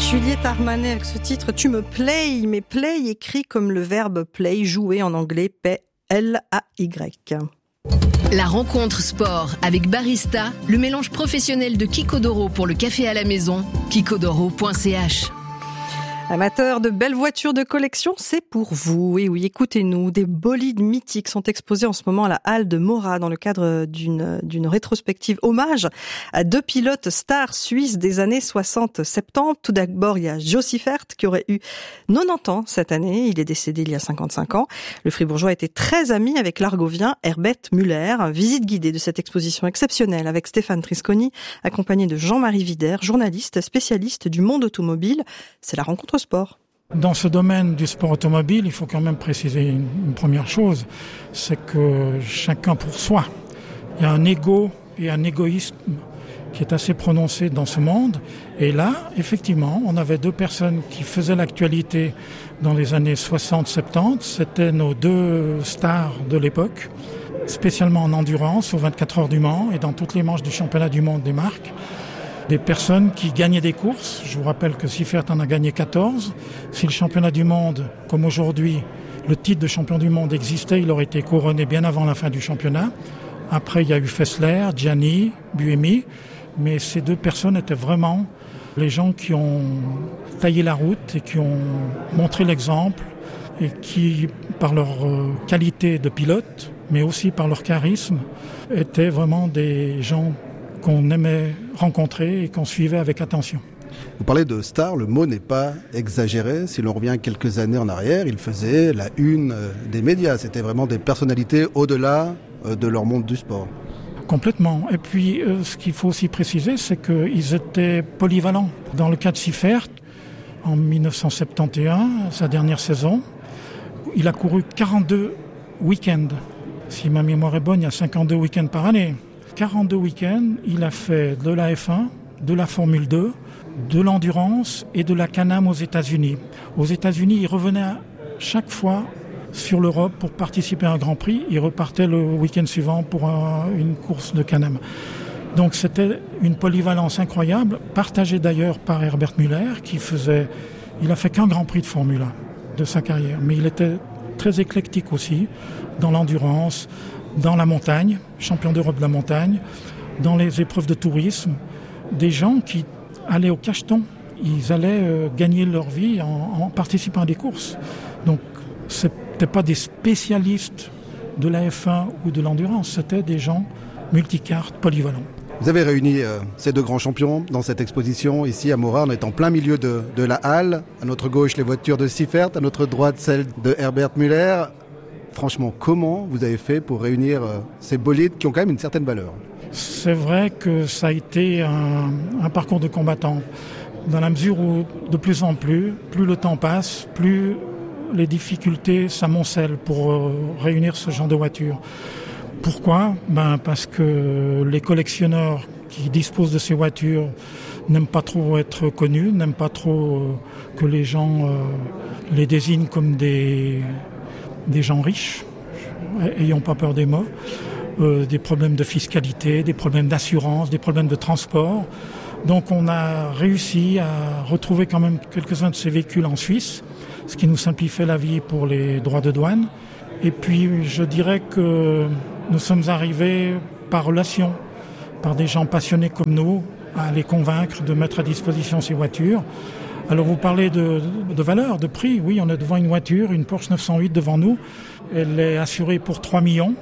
Juliette Armanet avec ce titre « Tu me play », mais play écrit comme le verbe play, jouer en anglais, P-L-A-Y. La rencontre sport avec Barista, le mélange professionnel de Kiko.Doro pour le café à la maison, kiko.doro.ch. Amateurs de belles voitures de collection, c'est pour vous. Et oui, écoutez-nous, des bolides mythiques sont exposés en ce moment à la halle de Mora dans le cadre d'une rétrospective hommage à deux pilotes stars suisses des années 60-70. Tout d'abord, il y a Jo Siffert qui aurait eu 90 ans cette année. Il est décédé il y a 55 ans. Le Fribourgeois était très ami avec l'Argovien Herbert Müller. Visite guidée de cette exposition exceptionnelle avec Stéphane Trisconi, accompagné de Jean-Marie Vider, journaliste spécialiste du monde automobile. C'est la rencontre sport. Dans ce domaine du sport automobile, il faut quand même préciser une première chose, c'est que chacun pour soi. Il y a un ego et un égoïsme qui est assez prononcé dans ce monde. Et là, effectivement, on avait deux personnes qui faisaient l'actualité dans les années 60-70. C'était nos deux stars de l'époque, spécialement en endurance, aux 24 heures du Mans et dans toutes les manches du championnat du monde des marques. Des personnes qui gagnaient des courses. Je vous rappelle que Siffert en a gagné 14. Si le championnat du monde, comme aujourd'hui, le titre de champion du monde existait, il aurait été couronné bien avant la fin du championnat. Après, il y a eu Fessler, Gianni, Buemi. Mais ces deux personnes étaient vraiment les gens qui ont taillé la route et qui ont montré l'exemple et qui, par leur qualité de pilote, mais aussi par leur charisme, étaient vraiment des gens qu'on aimait rencontrer et qu'on suivait avec attention. Vous parlez de stars, le mot n'est pas exagéré. Si l'on revient quelques années en arrière, ils faisaient la une des médias. C'était vraiment des personnalités au-delà de leur monde du sport. Complètement. Et puis, ce qu'il faut aussi préciser, c'est qu'ils étaient polyvalents. Dans le cas de Siffert, en 1971, sa dernière saison, il a couru 42 week-ends. Si ma mémoire est bonne, il y a 52 week-ends par année. 42 week-ends, il a fait de la F1, de la Formule 2, de l'endurance et de la Can-Am aux États-Unis. Aux États-Unis, il revenait chaque fois sur l'Europe pour participer à un Grand Prix. Il repartait le week-end suivant pour une course de Can-Am. Donc c'était une polyvalence incroyable, partagée d'ailleurs par Herbert Müller, il a fait qu'un Grand Prix de Formule 1 de sa carrière, mais il était très éclectique aussi dans l'endurance, dans la montagne, champion d'Europe de la montagne, dans les épreuves de tourisme, des gens qui allaient au cacheton. Ils allaient gagner leur vie en participant à des courses. Donc, ce n'étaient pas des spécialistes de la F1 ou de l'endurance, c'était des gens multicartes, polyvalents. Vous avez réuni ces deux grands champions dans cette exposition ici à Mora. On est en plein milieu de la halle. À notre gauche, les voitures de Siffert, à notre droite, celles de Herbert Müller. Franchement, comment vous avez fait pour réunir ces bolides qui ont quand même une certaine valeur ? C'est vrai que ça a été un parcours de combattant, dans la mesure où de plus en plus le temps passe, plus les difficultés s'amoncellent pour réunir ce genre de voitures. Pourquoi ? Parce que les collectionneurs qui disposent de ces voitures n'aiment pas trop être connus, n'aiment pas trop que les gens les désignent comme des gens riches, ayant pas peur des mots, des problèmes de fiscalité, des problèmes d'assurance, des problèmes de transport. Donc on a réussi à retrouver quand même quelques-uns de ces véhicules en Suisse, ce qui nous simplifiait la vie pour les droits de douane. Et puis je dirais que nous sommes arrivés par relation, par des gens passionnés comme nous, à les convaincre de mettre à disposition ces voitures. Alors vous parlez de valeur, de prix. Oui, on est devant une voiture, une Porsche 908 devant nous. Elle est assurée pour 3 millions.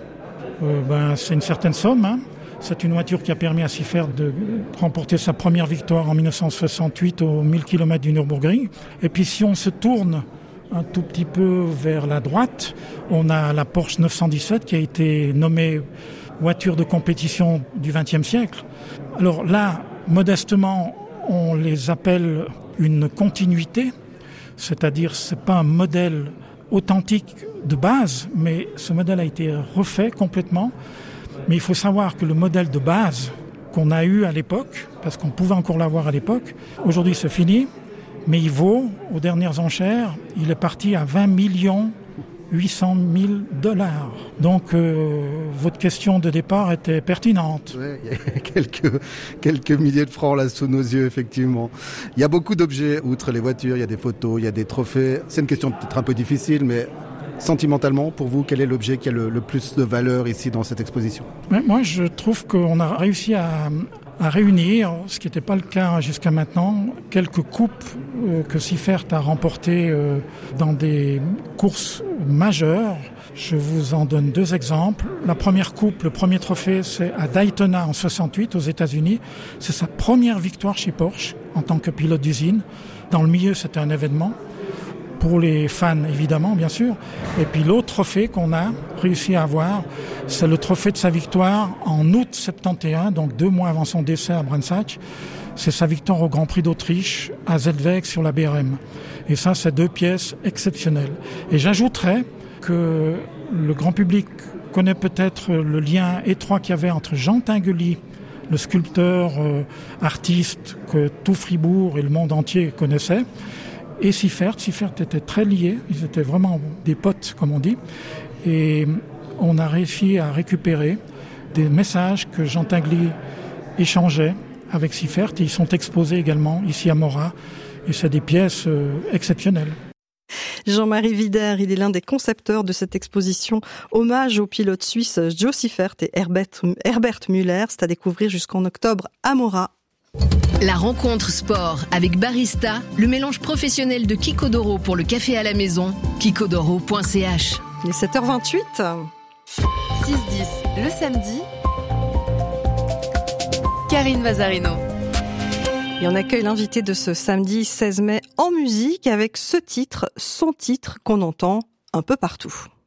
C'est une certaine somme. Hein. C'est une voiture qui a permis à Siffert de remporter sa première victoire en 1968 aux 1000 km du Nürburgring. Et puis si on se tourne un tout petit peu vers la droite, on a la Porsche 917 qui a été nommée voiture de compétition du XXe siècle. Alors là, modestement, on les appelle une continuité, c'est-à-dire c'est pas un modèle authentique de base, mais ce modèle a été refait complètement. Mais il faut savoir que le modèle de base qu'on a eu à l'époque, parce qu'on pouvait encore l'avoir à l'époque, aujourd'hui c'est fini, mais il vaut, aux dernières enchères, il est parti à 20 millions 800 000 $. Donc, votre question de départ était pertinente. Ouais, il y a quelques milliers de francs là sous nos yeux, effectivement. Il y a beaucoup d'objets, outre les voitures, il y a des photos, il y a des trophées. C'est une question peut-être un peu difficile, mais sentimentalement, pour vous, quel est l'objet qui a le plus de valeur ici dans cette exposition ? Moi, je trouve qu'on a réussi à réunir, ce qui n'était pas le cas jusqu'à maintenant, quelques coupes que Siffert a remportées dans des courses majeures. Je vous en donne 2 exemples. La première coupe, le premier trophée, c'est à Daytona en 68 aux États-Unis. C'est sa première victoire chez Porsche en tant que pilote d'usine. Dans le milieu, c'était un événement. Pour les fans, évidemment, bien sûr. Et puis l'autre trophée qu'on a réussi à avoir, c'est le trophée de sa victoire en août 71, donc 2 mois avant son décès à Brunssach. C'est sa victoire au Grand Prix d'Autriche à Zellweger sur la BRM. Et ça, c'est 2 pièces exceptionnelles. Et j'ajouterais que le grand public connaît peut-être le lien étroit qu'il y avait entre Jean Tinguely, le sculpteur artiste que tout Fribourg et le monde entier connaissaient, et Siffert. Siffert était très lié, ils étaient vraiment des potes, comme on dit. Et on a réussi à récupérer des messages que Jean Tinguely échangeait avec Siffert. Et ils sont exposés également ici à Morat. Et c'est des pièces exceptionnelles. Jean-Marie Wider, il est l'un des concepteurs de cette exposition hommage aux pilotes suisses Jo Siffert et Herbert Müller. C'est à découvrir jusqu'en octobre à Morat. La rencontre sport avec Barista, le mélange professionnel de Kicodoro pour le café à la maison, kicodoro.ch. Il est 7h28. 6-10 le samedi. Karine Vazarino. Et on accueille l'invité de ce samedi 16 mai en musique avec ce titre, son titre qu'on entend un peu partout.